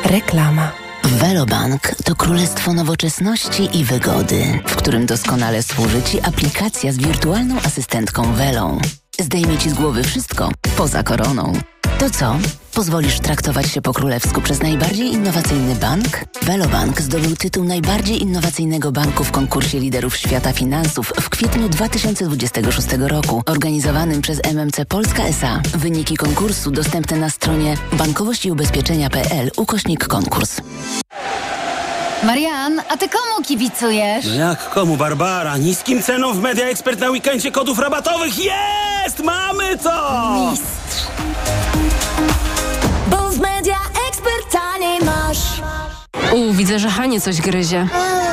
Reklama. Velobank to królestwo nowoczesności i wygody, w którym doskonale służy Ci aplikacja z wirtualną asystentką Velą. Zdejmie Ci z głowy wszystko poza koroną. To co? Pozwolisz traktować się po królewsku przez najbardziej innowacyjny bank? Velobank zdobył tytuł najbardziej innowacyjnego banku w konkursie liderów świata finansów w kwietniu 2026 roku, organizowanym przez MMC Polska S.A. Wyniki konkursu dostępne na stronie bankowościiubezpieczenia.pl/konkurs. Marian, a ty komu kibicujesz? No jak komu, Barbara? Niskim ceną w Media Expert na weekendzie kodów rabatowych jest! Mamy to! Mistrz. Bo w Media Expert taniej masz. Widzę, że Hanie coś gryzie.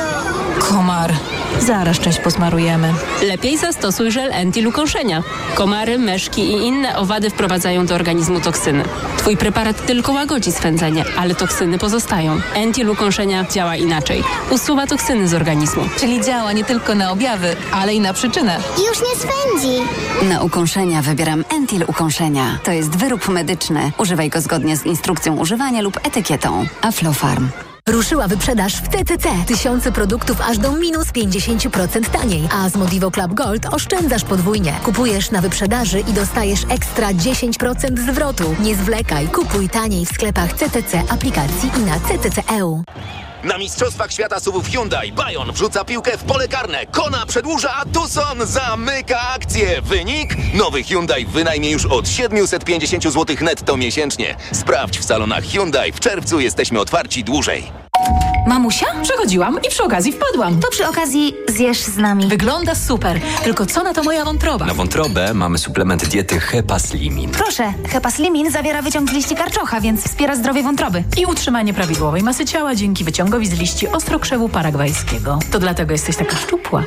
Komar. Zaraz część posmarujemy. Lepiej zastosuj żel Entil ukąszenia. Komary, myszki i inne owady wprowadzają do organizmu toksyny. Twój preparat tylko łagodzi swędzenie, ale toksyny pozostają. Entil ukąszenia działa inaczej. Usuwa toksyny z organizmu. Czyli działa nie tylko na objawy, ale i na przyczynę. Już nie swędzi. Na ukąszenia wybieram Entil ukąszenia. To jest wyrób medyczny. Używaj go zgodnie z instrukcją używania lub etykietą. Aflofarm. Ruszyła wyprzedaż w CCC. Tysiące produktów aż do minus 50% taniej. A z Modivo Club Gold oszczędzasz podwójnie. Kupujesz na wyprzedaży i dostajesz ekstra 10% zwrotu. Nie zwlekaj. Kupuj taniej w sklepach CCC, aplikacji i na CCC.eu. Na Mistrzostwach Świata SUV-ów Hyundai Bayon wrzuca piłkę w pole karne. Kona przedłuża, a Tucson zamyka akcję. Wynik? Nowy Hyundai wynajmie już od 750 zł netto miesięcznie. Sprawdź w salonach Hyundai. W czerwcu jesteśmy otwarci dłużej. Mamusia? Przechodziłam i przy okazji wpadłam. To przy okazji zjesz z nami. Wygląda super. Tylko co na to moja wątroba? Na wątrobę mamy suplement diety Hepaslimin. Proszę, Hepaslimin zawiera wyciąg z liści karczocha, więc wspiera zdrowie wątroby. I utrzymanie prawidłowej masy ciała dzięki wyciągowi z liści ostrokrzewu paragwajskiego. To dlatego jesteś taka szczupła.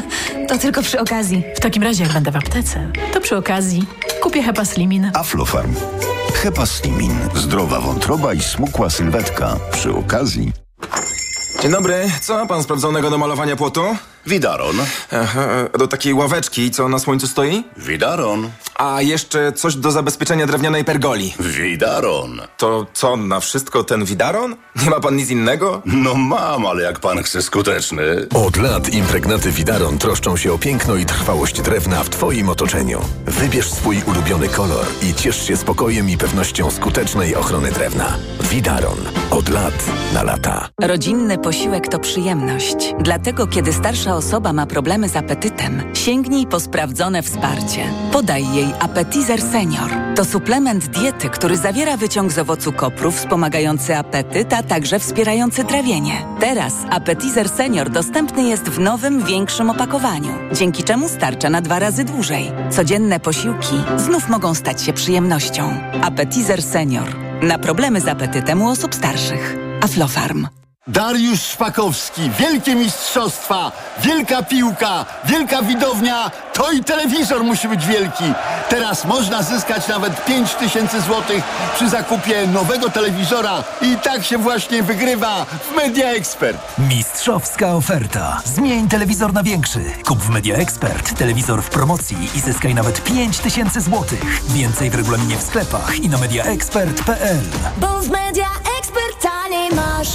To tylko przy okazji. W takim razie, jak będę w aptece, to przy okazji kupię Hepaslimin. Aflofarm. Hepaslimin. Zdrowa wątroba i smukła sylwetka. Przy okazji. Dzień dobry. Co pan sprawdzonego do malowania płotu? Widaron. Aha, do takiej ławeczki, co na słońcu stoi? Widaron. A jeszcze coś do zabezpieczenia drewnianej pergoli. Widaron. To co, na wszystko ten Widaron? Nie ma pan nic innego? No mam, ale jak pan chce skuteczny. Od lat impregnaty Widaron troszczą się o piękno i trwałość drewna w twoim otoczeniu. Wybierz swój ulubiony kolor i ciesz się spokojem i pewnością skutecznej ochrony drewna. Widaron. Od lat na lata. Rodzinny posiłek to przyjemność. Dlatego, kiedy starsza osoba ma problemy z apetytem, sięgnij po sprawdzone wsparcie. Podaj jej Appetizer Senior. To suplement diety, który zawiera wyciąg z owocu kopru wspomagający apetyt, a także wspierający trawienie. Teraz Appetizer Senior dostępny jest w nowym, większym opakowaniu, dzięki czemu starcza na 2 razy dłużej. Codzienne posiłki znów mogą stać się przyjemnością. Appetizer Senior. Na problemy z apetytem u osób starszych. Aflofarm. Dariusz Szpakowski, wielkie mistrzostwa, wielka piłka, wielka widownia, to i telewizor musi być wielki. Teraz można zyskać nawet 5000 zł przy zakupie nowego telewizora i tak się właśnie wygrywa w Media Expert. Mistrzowska oferta. Zmień telewizor na większy. Kup w Media Expert telewizor w promocji i zyskaj nawet 5000 zł. Więcej w regulaminie w sklepach i na mediaexpert.pl. Bo w Media Expert taniej masz.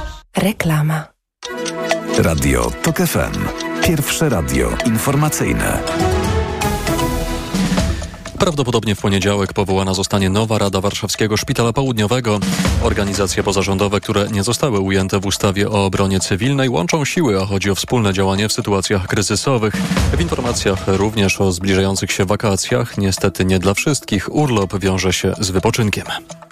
Reklama. Radio TOK FM. Pierwsze radio informacyjne. Prawdopodobnie w poniedziałek powołana zostanie nowa Rada Warszawskiego Szpitala Południowego. Organizacje pozarządowe, które nie zostały ujęte w ustawie o obronie cywilnej, łączą siły, a chodzi o wspólne działanie w sytuacjach kryzysowych. W informacjach również o zbliżających się wakacjach. Niestety nie dla wszystkich. Urlop wiąże się z wypoczynkiem.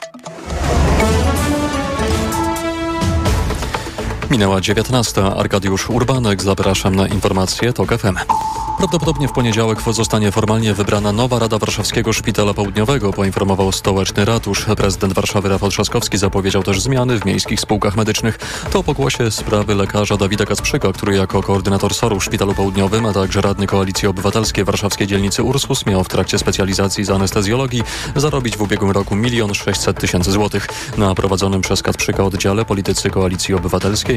Minęła 19. Arkadiusz Urbanek. Zapraszam na informacje TOK FM. Prawdopodobnie w poniedziałek zostanie formalnie wybrana nowa Rada Warszawskiego Szpitala Południowego, poinformował stołeczny ratusz. Prezydent Warszawy Rafał Trzaskowski zapowiedział też zmiany w miejskich spółkach medycznych. To pokłosie sprawy lekarza Dawida Kasprzyka, który jako koordynator SOR-u w Szpitalu Południowym, a także radny Koalicji Obywatelskiej warszawskiej dzielnicy Ursus miał w trakcie specjalizacji z anestezjologii zarobić w ubiegłym roku 1 600 000 złotych. Na prowadzonym przez Kasprzyka oddziale politycy Koalicji Obywatelskiej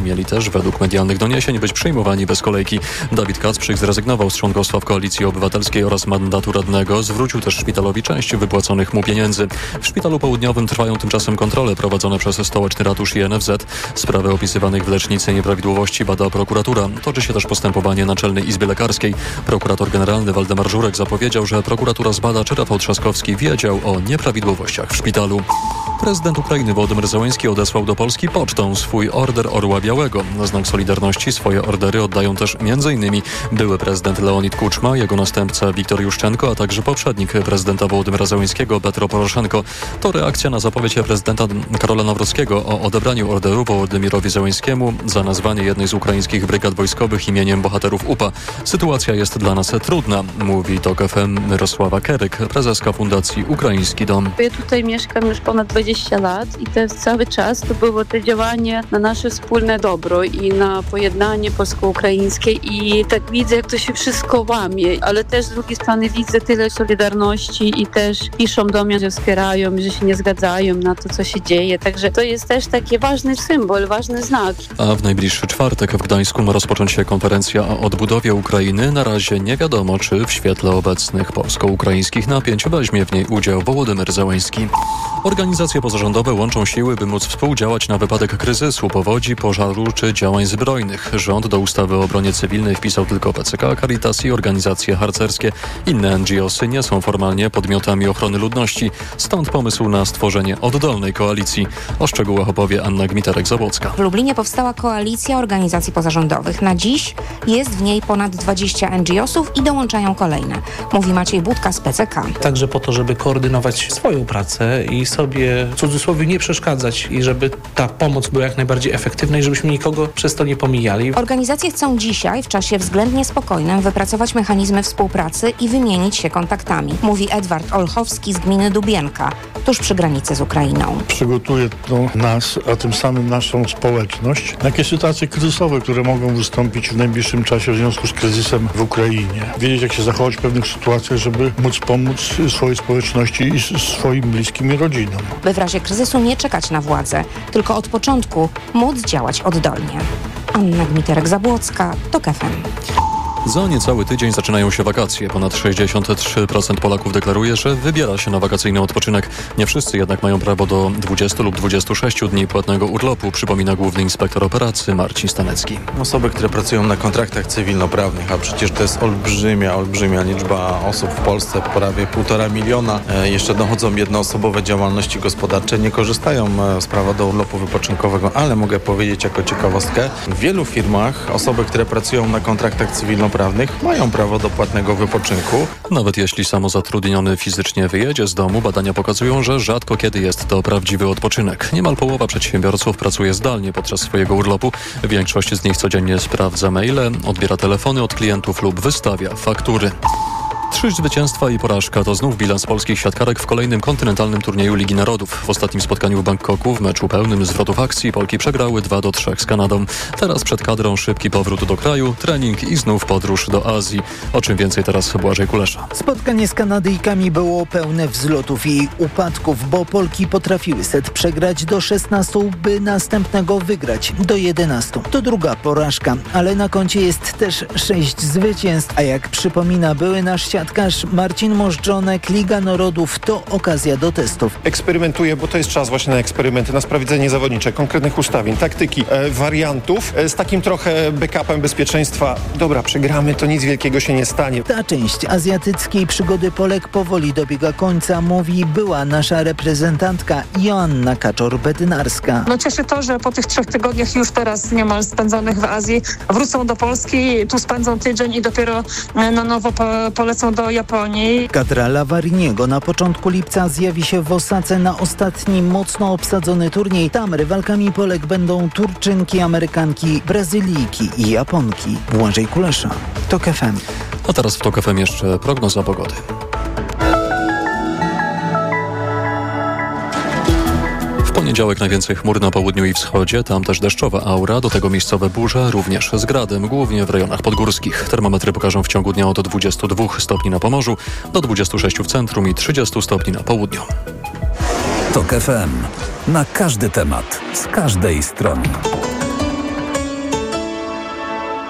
mieli też, według medialnych doniesień, być przyjmowani bez kolejki. Dawid Kacprzyk zrezygnował z członkostwa w Koalicji Obywatelskiej oraz mandatu radnego. Zwrócił też szpitalowi część wypłaconych mu pieniędzy. W Szpitalu Południowym trwają tymczasem kontrole prowadzone przez Stołeczny Ratusz i NFZ. Sprawy opisywanych w lecznicy nieprawidłowości bada prokuratura. Toczy się też postępowanie Naczelnej Izby Lekarskiej. Prokurator generalny Waldemar Żurek zapowiedział, że prokuratura zbada, czy Rafał Trzaskowski wiedział o nieprawidłowościach w szpitalu. Prezydent Ukrainy Wołodymyr Zełenski odesłał do Polski pocztą swój Order Orła Białego. Na znak solidarności swoje ordery oddają też m.in. były prezydent Leonid Kuczma, jego następca Wiktor Juszczenko, a także poprzednik prezydenta Wołodymyra Zełenskiego Petro Poroszenko. To reakcja na zapowiedź prezydenta Karola Nawrockiego o odebraniu orderu Wołodymyrowi Zełenskiemu za nazwanie jednej z ukraińskich brygad wojskowych imieniem bohaterów UPA. Sytuacja jest dla nas trudna, mówi TOK FM Mirosława Keryk, prezeska Fundacji Ukraiński Dom. Ja tutaj mieszkam już ponad 20 lat i cały czas to było to działanie na nasze wspólne dobro i na pojednanie polsko-ukraińskie i tak widzę, jak to się wszystko łamie, ale też z drugiej strony widzę tyle solidarności i też piszą do mnie, że wspierają, że się nie zgadzają na to, co się dzieje, także to jest też taki ważny symbol, ważny znak. A w najbliższy czwartek w Gdańsku ma rozpocząć się konferencja o odbudowie Ukrainy. Na razie nie wiadomo, czy w świetle obecnych polsko-ukraińskich napięć weźmie w niej udział Wołodymyr Zełenski. Organizacje pozarządowe łączą siły, by móc współdziałać na wypadek kryzysu, powodzi, pożaru czy działań zbrojnych. Rząd do ustawy o obronie cywilnej wpisał tylko PCK, Caritas i organizacje harcerskie. Inne NGO-sy nie są formalnie podmiotami ochrony ludności. Stąd pomysł na stworzenie oddolnej koalicji. O szczegółach opowie Anna Gmiterek-Zabłocka. W Lublinie powstała koalicja organizacji pozarządowych. Na dziś jest w niej ponad 20 NGO-sów i dołączają kolejne, mówi Maciej Budka z PCK. Także po to, żeby koordynować swoją pracę i sobie w cudzysłowie nie przeszkadzać i żeby ta pomoc była jak najbardziej efektywna i żebyśmy nikogo przez to nie pomijali. Organizacje chcą dzisiaj w czasie względnie spokojnym wypracować mechanizmy współpracy i wymienić się kontaktami, mówi Edward Olchowski z gminy Dubienka, tuż przy granicy z Ukrainą. Przygotuje to nas, a tym samym naszą społeczność, na takie sytuacje kryzysowe, które mogą wystąpić w najbliższym czasie w związku z kryzysem w Ukrainie. Wiedzieć, jak się zachować w pewnych sytuacjach, żeby móc pomóc swojej społeczności i swoim bliskim i rodzinom. By w razie kryzysu nie czekać na władzę, tylko od początku móc działać oddolnie. Anna Gmiterek-Zabłocka, TOK FM. Za niecały tydzień zaczynają się wakacje. Ponad 63% Polaków deklaruje, że wybiera się na wakacyjny odpoczynek. Nie wszyscy jednak mają prawo do 20 lub 26 dni płatnego urlopu, przypomina główny inspektor operacji Marcin Stanecki. Osoby, które pracują na kontraktach cywilnoprawnych, a przecież to jest olbrzymia liczba osób w Polsce, prawie 1,5 miliona. Jeszcze dochodzą jednoosobowe działalności gospodarcze, nie korzystają z prawa do urlopu wypoczynkowego, ale mogę powiedzieć jako ciekawostkę, w wielu firmach osoby, które pracują na kontraktach cywilnoprawnych mają prawo do płatnego wypoczynku. Nawet jeśli samozatrudniony fizycznie wyjedzie z domu, badania pokazują, że rzadko kiedy jest to prawdziwy odpoczynek. Niemal połowa przedsiębiorców pracuje zdalnie podczas swojego urlopu. Większość z nich codziennie sprawdza maile, odbiera telefony od klientów lub wystawia faktury. 3 zwycięstwa i porażka to znów bilans polskich siatkarek w kolejnym kontynentalnym turnieju Ligi Narodów. W ostatnim spotkaniu w Bangkoku w meczu pełnym zwrotów akcji Polki przegrały 2-3 z Kanadą. Teraz przed kadrą szybki powrót do kraju, trening i znów podróż do Azji. O czym więcej teraz Błażej Kulesza. Spotkanie z Kanadyjkami było pełne wzlotów i upadków, bo Polki potrafiły set przegrać do 16, by następnego wygrać do 11. To druga porażka, ale na koncie jest też 6 zwycięstw, a jak przypomina były nasz siatkarz Marcin Możdżonek, Liga Narodów to okazja do testów. Eksperymentuję, bo to jest czas właśnie na eksperymenty, na sprawdzenie zawodniczek, konkretnych ustawień, taktyki, wariantów, z takim trochę backupem bezpieczeństwa. Dobra, przegramy, to nic wielkiego się nie stanie. Ta część azjatyckiej przygody Polek powoli dobiega końca, mówi była nasza reprezentantka Joanna Kaczor-Bednarska. No cieszy to, że po tych 3 tygodniach już teraz niemal spędzonych w Azji wrócą do Polski, tu spędzą tydzień i dopiero na nowo polecą do Japonii. Kadra Lavariniego na początku lipca zjawi się w Osace na ostatni mocno obsadzony turniej. Tam rywalkami Polek będą Turczynki, Amerykanki, Brazylijki i Japonki. Błażej Kulesza, TOK FM. A teraz w TOK FM jeszcze prognoza pogody. W poniedziałek najwięcej chmur na południu i wschodzie, tam też deszczowa aura, do tego miejscowe burze, również z gradem, głównie w rejonach podgórskich. Termometry pokażą w ciągu dnia od 22 stopni na Pomorzu do 26 w centrum i 30 stopni na południu. TOK FM. Na każdy temat, z każdej strony.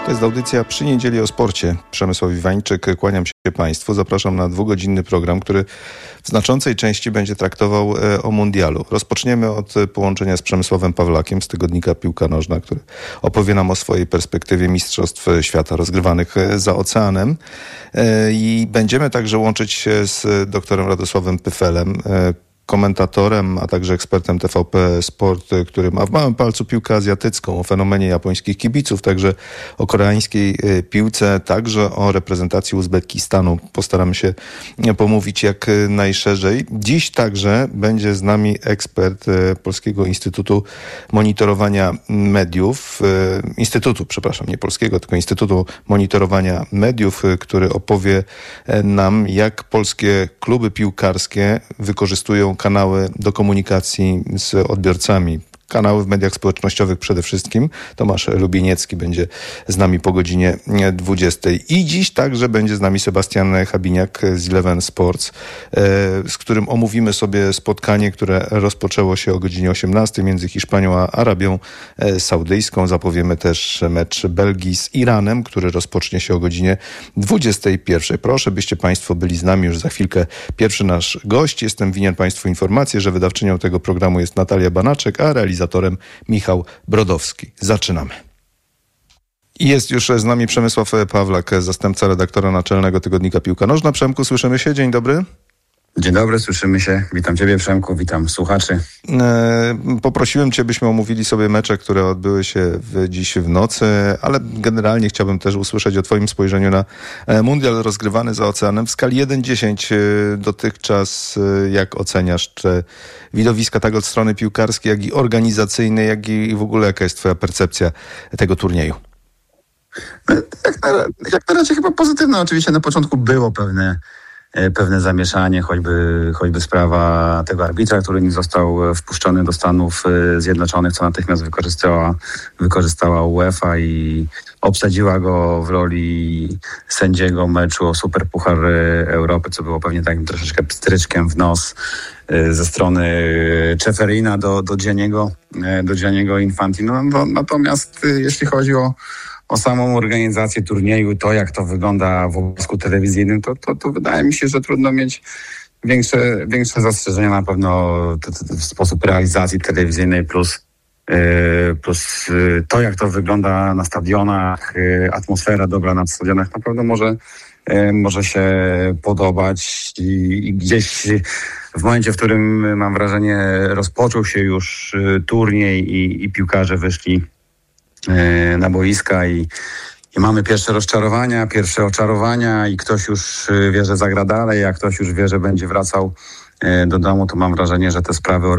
To jest audycja Przy Niedzieli o sporcie. Przemysław Iwańczyk, kłaniam się Państwu. Zapraszam na 2-godzinny program, który w znaczącej części będzie traktował o mundialu. Rozpoczniemy od połączenia z Przemysławem Pawlakiem z tygodnika Piłka Nożna, który opowie nam o swojej perspektywie mistrzostw świata rozgrywanych za oceanem. I będziemy także łączyć się z doktorem Radosławem Pyfelem, komentatorem, a także ekspertem TVP Sport, który ma w małym palcu piłkę azjatycką, o fenomenie japońskich kibiców, także o koreańskiej piłce, także o reprezentacji Uzbekistanu. Postaramy się pomówić jak najszerzej. Dziś także będzie z nami ekspert Polskiego Instytutu Monitorowania Mediów, nie Polskiego, tylko Instytutu Monitorowania Mediów, który opowie nam, jak polskie kluby piłkarskie wykorzystują kanały do komunikacji z odbiorcami. Kanały w mediach społecznościowych przede wszystkim. Tomasz Lubieniecki będzie z nami po godzinie 20. I dziś także będzie z nami Sebastian Habiniak z Eleven Sports, z którym omówimy sobie spotkanie, które rozpoczęło się o godzinie 18 między Hiszpanią a Arabią Saudyjską. Zapowiemy też mecz Belgii z Iranem, który rozpocznie się o godzinie 21. Proszę, byście Państwo byli z nami już za chwilkę. Pierwszy nasz gość. Jestem winien Państwu informację, że wydawczynią tego programu jest Natalia Banaczek, a realizatorem Michał Brodowski. Zaczynamy. I jest już z nami Przemysław Pawlak, zastępca redaktora naczelnego tygodnika Piłka Nożna. Przemku, słyszymy się? Dzień dobry. Dzień dobry, słyszymy się. Witam Ciebie, Przemku, witam słuchaczy. Poprosiłem Cię, byśmy omówili sobie mecze, które odbyły się dziś w nocy, ale generalnie chciałbym też usłyszeć o Twoim spojrzeniu na mundial rozgrywany za oceanem w skali 1-10 dotychczas. Jak oceniasz widowiska tak od strony piłkarskiej, jak i organizacyjnej, jak i w ogóle jaka jest Twoja percepcja tego turnieju? Jak na razie chyba pozytywne. Oczywiście na początku było pewne zamieszanie, choćby sprawa tego arbitra, który nie został wpuszczony do Stanów Zjednoczonych, co natychmiast wykorzystała UEFA i obsadziła go w roli sędziego meczu o Superpuchar Europy, co było pewnie takim troszeczkę pstryczkiem w nos ze strony Ceferina do Gianniego Infantino. Natomiast jeśli chodzi o samą organizację turnieju, to jak to wygląda w obrazku telewizyjnym, to wydaje mi się, że trudno mieć większe zastrzeżenia. Na pewno sposób realizacji telewizyjnej plus to, jak to wygląda na stadionach, atmosfera dobra na stadionach na pewno może się podobać i gdzieś w momencie, w którym mam wrażenie rozpoczął się już turniej i piłkarze wyszli na boiska i mamy pierwsze rozczarowania, pierwsze oczarowania i ktoś już wie, że zagra dalej, a ktoś już wie, że będzie wracał do domu, to mam wrażenie, że te sprawy